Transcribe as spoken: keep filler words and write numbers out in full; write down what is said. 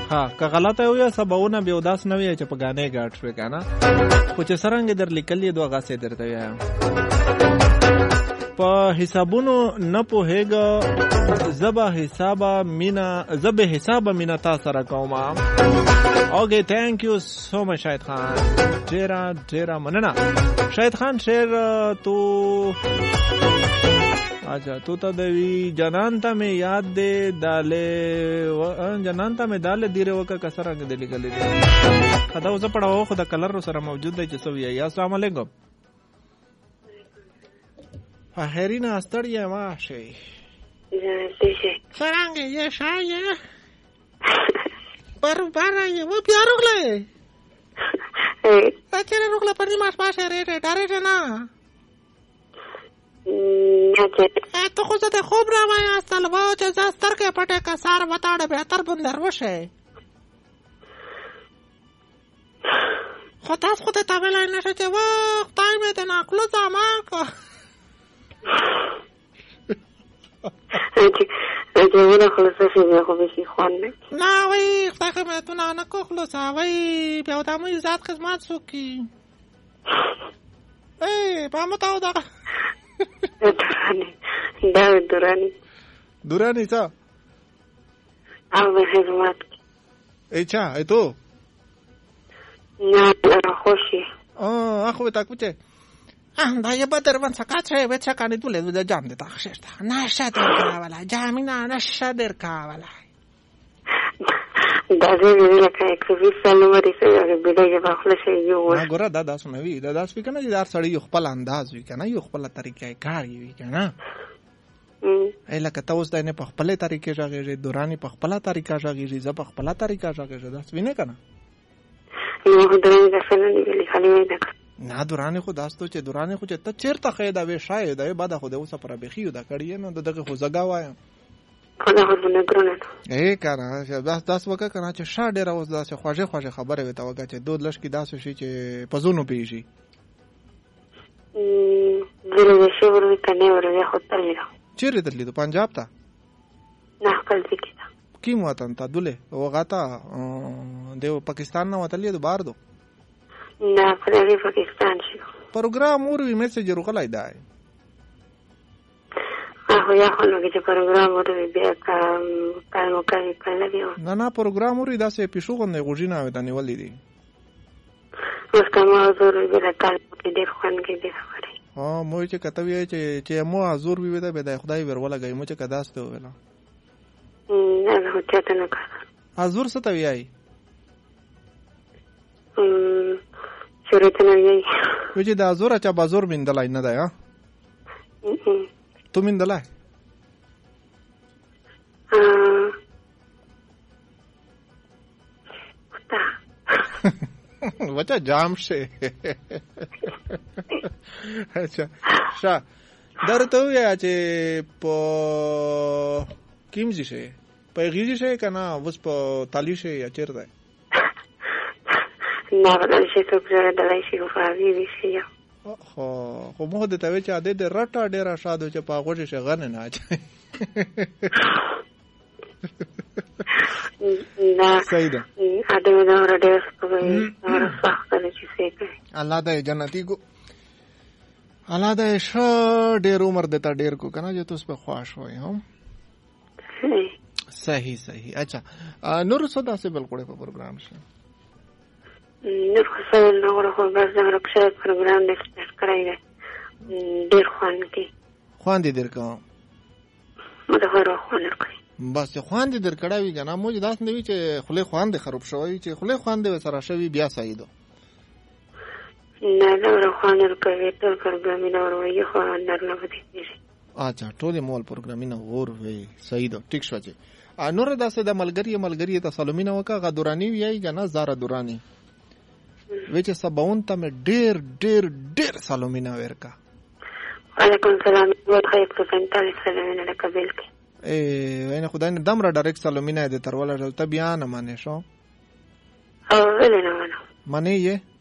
ها که غلطه وي سباونه به داس نه وي چې په غانې غاټ شوې کنه خو چې سرنګ در لیکلې دوه غاسې درته وایم په حسابونو نه پوهېږه زبا حسابه مینا زبه حسابه مینا تا سره کومه اوکې تhank you so much شاهد خان ډېره ډېره مننه شاهد خان شیر تو اچھا تو ته دوی جنان ته مې یاد دې داله جنان ته مې داله دیره وکه کسرنګ دې لیکلې دي خدا اوس پړاو خو د کلر سره موجود دی چې سوي یا السلام علیکم فهرینا استړیا ماشه څنګه یې شایې پر بارا یې و پیارو غلې ا چې روغله پر دې ماش ماشه ریټه ډارې نه ا ته خو ته خوب را وای اصل وا چې زستر کې پټه کا سار وتاړه به تر بندر وشه خو تاسو خو ته تاویلای نشه چې وخت تایم ته ناکلو زمان کو اجه ولا خلاص شي خو به شي خوان نه نه وای خدای خدمتونه نه کو خلاص وای بیا د مو عزت خدمت سوکي ای پامو تاو دا دورانی دا دورانی دورانی څه او به خدمت ای چا ای تو نه خوشي اه اخو تا کوچه دا یه بدر من سکاچه به چکانی دوله دوله جام دیتا خششتا نشه در کاولا جامینا نشه در کاولا دا زه ویل لکه اکسویس سال عمرې سره بډای به خپل شي یو نه ګوره دا داسونه وي دا داس وي کنه چې دار سړی یو خپل انداز وي کنه یو خپل طریقې کار وي کنه ای لکه تاسو دا نه په خپل طریقې ژغېږي دورانی په خپل طریقې ژغېږي زه په خپل طریقې ژغېږي داس وینه کنه یو درنګ څنګه دی خالي وای دا نه دورانی خو داستو چې دورانی خو چې ته چیرته خې دا وې شاید دا بعد خو د اوسه پر بخیو دا کړی نو دغه خو زګا وایم خدا خو نه ګرونه اے کنه چې داس داس وکړه کنه چې شا ډیر اوس داسې خوږه خوږه خبره وي تا وکړه چې دود لش کې داسې شي چې پزونو پیږي م زره شي ورته کنه ورته خو تللی چیرې تللی ته پنجاب ته نه خپل ځکه کیم وطن ته دله وغاتا دیو پاکستان نه وتلی دو بار دو نه پرې پاکستان شي پروګرام اور وی میسج ورغلای دی هغه یا خو نو چې پروګرام ورته بیا کار کار کوي کله دی نه نه پروګرام ور داسې پښو غندې غوږی نه وته نیولې دي اوس کوم حضور بل کال کې ډېر خوان کې دي خبره ها مو چې کته وی چې چې مو حضور وی وته به د خدای ورولګي مو چې کداسته ویلا نه هو چاته نه کار حضور څه ته ویای م شورته نه ویای و چې د حضور چا بازور مندلای نه دی ها تو مندلای ا پتا وچا جام شه اچھا شا درته ویا چې په کیمځي شه په غیږي شه کنه وس په تالی شه یا چیرته نه بدل شي څو پر دلای شي په فاوی شي خو خو مو د توې چې اده د رټا ډیره شادو چې په غوږی شه غن نه اچي نه صحیح ده اده دا ور ډیر کوي ور صح کله چې څه الله دې جنتی کو الله دې ش ډیر عمر دې تا ډیر کو کنه چې تاسو په خواش وای هم صحیح صحیح اچھا نور صدا سے بالکل په پروګرام شه نور خو نور خو بس دا رخصت پروګرام دې سپیشل کړی دی ډیر خوان کې خوان دې درکو مده هر خوان کړی بس خوان دې درکړاوی کنه مو داس نه وی چې خله خوان دې خراب شوی چې خله خوان دې سره شوی بیا صحیح دو نه دا خوان ورکوي ټول پروګرام نه وروي خو اندر نه وتی اچھا ټول مول پروګرام نه ور وی صحیح دو ټیک شو چې نور داسې د ملګری ملګری ته سلامونه وکړه غ دورانی وی کنه زاره دورانی وچه سباون ته ډیر ډیر ډیر سلامونه ورکا وعلیکم السلام ورحمت الله سلامونه لقبل کی ای وینه خدای نه دمره ډایرکټ سلامونه دې تر ولا ته بیا نه مانې شو او ولې نه مانه مانې یې